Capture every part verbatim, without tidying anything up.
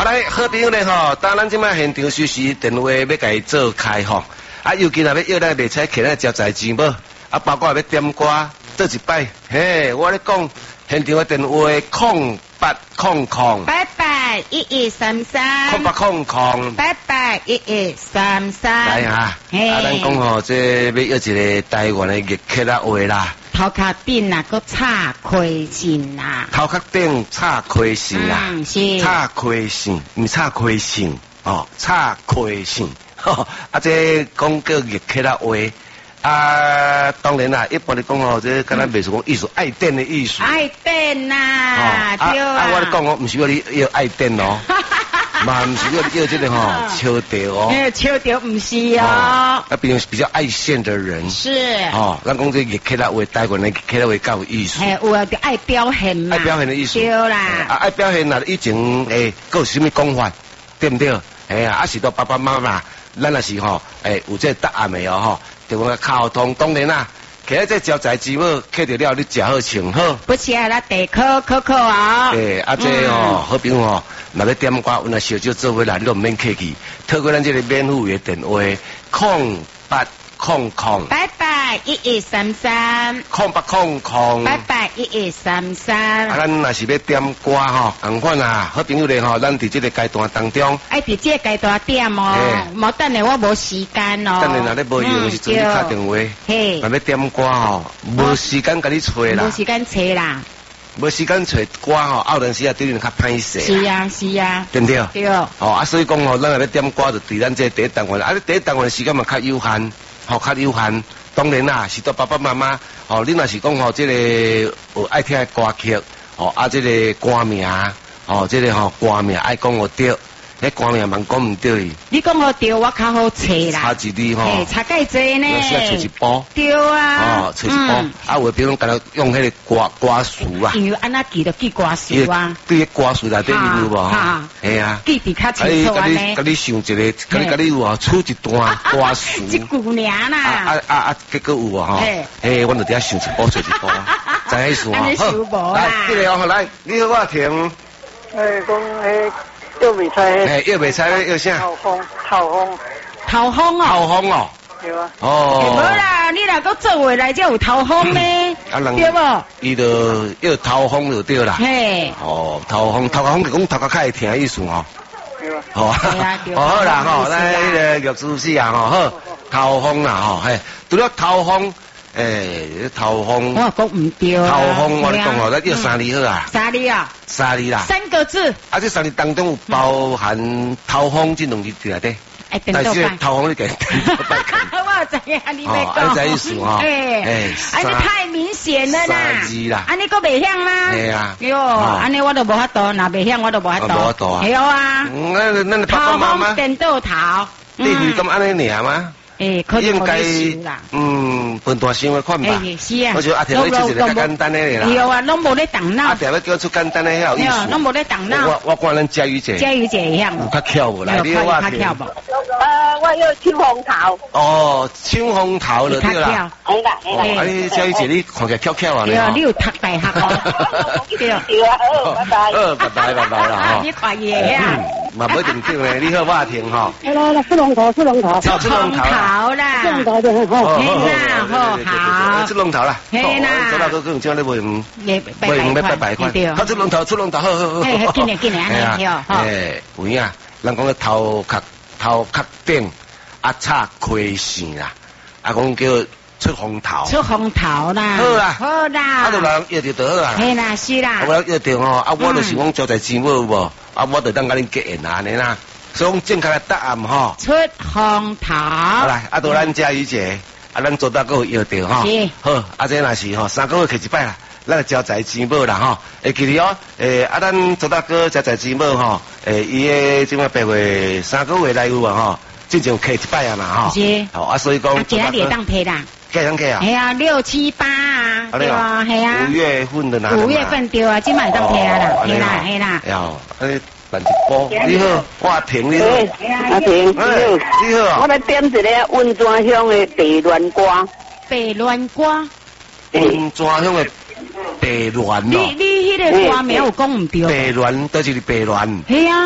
来，好朋友咧吼，当咱即摆现场随时电话要甲伊做开吼，啊，尤其若要约咱卖菜客咱招财钱无，啊，包括要点歌做一摆，嘿，我咧讲现场的电话空八空空， 八八一一三三， 空八空空， 八八一一三三， 来哈，啊，咱讲吼，这要约一个台湾的热客啊话啦。 头壳顶啊，搁插亏线啦。头壳顶插亏线啦， 嗯是。 插亏线，唔插亏线哦，插亏线。啊，这讲叫热客啦话。啊，当然啦，一般嚟讲吼，这敢若袂是讲艺术爱电的艺术。 爱电呐，对啊。 啊，我咧讲哦，唔是要你要爱电哦。嘛，唔是要要这个吼敲掉哦， 哎，敲掉唔是哦。 啊，比较比较爱现的人是哦，咱讲这热客啦，为台湾的热客啦，为较有艺术。 哎，有啊，就爱表现嘛， 爱表现的艺术。 对啦， 啊，爱表现啦，以前诶，佮有啥物讲法，对不对？哎呀，啊是到爸爸妈妈，咱也是吼，诶，有这答案没有吼？就讲沟通，当然啦。其实这招财之母，客到了你食好穿好。 不是啊，咱地考考考啊。 对，啊这哦，好比哦，若要点歌，有那小少做回来，你都唔免客气。透过咱这个免付的电话，空八空空。 八八一一三三。 空八空空。 八八一一三三。 啊，咱若是要点歌吼，同款啊，好朋友咧吼，咱伫这个阶段当中。 哎，伫这个阶段点哦，无等下我无时间哦。 等下若咧无用时阵，你打电话。嘿。若要点歌吼，无时间甲你找啦。 无时间找啦。 无时间找歌吼，有阵时啊对你较歹势。 是啊，是啊。 对不对？ 对。 哦，啊，所以讲吼，咱若要点歌，就对咱这第一单元，啊，第一单元时间嘛较有限，吼，较有限。当然啦，是到爸爸妈妈，哦，你若是讲吼，这个有爱听的歌曲，哦，啊，这个歌名，哦，这个吼歌名爱讲我对，迄歌名蛮讲唔对。你讲我对，我较好找啦。 差一字吼。 差介济呢。 有时啊，找一部。 对啊。 哦，找一部，啊，有比如讲，敢若用迄个歌歌词啊。 因为安那记得记歌词啊。 对个歌词内底有无？哈。系啊。 记得较清楚安尼。 甲你想一个，甲你甲你有啊，出一段歌词。 一句名啦。 啊啊啊！结果有啊，吼。嘿，我就伫遐想一部，找一部，知意思啊？ 好。 来，这个哦，来，你好，我听。 诶，讲诶。要袂猜诶， 诶，要袂猜咧，要啥？ 透风，透风， 透风哦， 透风哦， 对啊。 哦， 无啦，你若个做回来才有透风呢，对无？ 伊就要透风就对啦。 嘿， 哦，透风，透风就讲头壳较会听意思哦。 对啊。 哦，好啦吼，咱迄个玉珠师啊吼，好，透风啦吼，嘿，除了透风。诶，透风， 我讲唔对啊！ 透风，我讲哦，咱要三字好啊。 三字啊？ 三字啦。 三个字。 啊，这三字当中有包含透风这两字伫内底。 哎， 但是透风你给。 我知影你要讲。 哦，这意思哈。 哎哎，安尼太明显了啦。 三字啦。 安尼个袂响吗？ 系啊。 哟，安尼我都无法度，若袂响我都无法度。 无法度啊。 系啊。 那那爸爸妈妈。 透风颠倒头。 你是咁安尼尔吗？ 诶，可能应该嗯，分段想的款吧。 诶，是啊。 我就阿条你出一个较简单的啦。 有啊，拢无咧动脑。 阿条要叫出简单的遐有意思。 拢无咧动脑。 我我看咱佳玉姐。 佳玉姐一样。 有较巧无来？ 你话较巧无？ 呃，我要青红桃。 哦，青红桃就对啦。 系啦，系啦。 啊，你佳玉姐你看起来巧巧啊？ 对啊，你有读大学哦。 对啊，对啊，好，拜拜。 好，拜拜，拜拜啦哈。 你看嘢啊？ 嘛不一定对咧，你好我听哈。 来来来，出龙头，出龙头。 出龙头啦。 出龙头就很好。 嘿啦，好好。 出龙头啦。 嘿啦。 走到嗰嗰種咧會唔會唔要拜拜款？他出龍頭，出龍頭，好好好。 嘿，今年今年安尼哦。誒，有影，人講個頭殼頭殼頂啊插虧線啦，啊講叫出風頭。 出風頭啦。 好啦， 好啦。 啊，就人約就得啦。 嘿啦，是啦。 我約着吼，啊，我就是講招財進寶無，啊，我就等甲恁結緣安尼啦。所以講正確嘅答案吼。 出風頭。 好來，啊，到咱佳宇姐。啊，咱做到個約着吼，好，啊，這若是吼三個月去一擺啦，咱招財進寶啦吼，會記得哦，誒，啊，咱做到個招財進寶吼，誒，伊個即個八月三個月來有啊吼，正常去一擺啊嘛吼， 是， 好啊，所以講， 啊，今日當配啦， 幾當配啊？ 係啊，六七八啊，對啊，係啊， 五月份的哪？ 五月份對啊，今晚當配啊啦，係啦，係啦， 要，誒。辦一波，你好，我婷你好， 阿婷你好， 你好， 我來點一個溫泉鄉的白亂瓜， 白亂瓜， 溫泉鄉的白亂咯， 你你迄個瓜名有講唔對， 白亂，都是白亂， 係啊，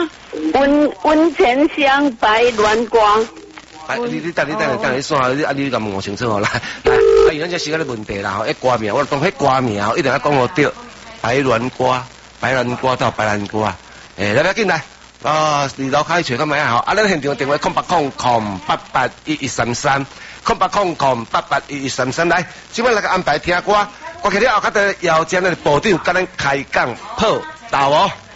温温泉乡白鸾瓜。 来，你你等你等你等你算下，你啊你甲问我清楚吼，来来，啊因为咱这时间的问题啦吼，迄歌名我讲迄歌名吼，一定要讲好对，白鸾瓜，白鸾瓜到白鸾瓜，诶，来不要紧来，啊，二楼开找干嘛啊？吼，啊，咱现场电话空八空空八八一一三三，空八空空八八一一三三，来，今晚来个安排听歌，我今日后较得邀请咱的部长甲咱开讲报道哦。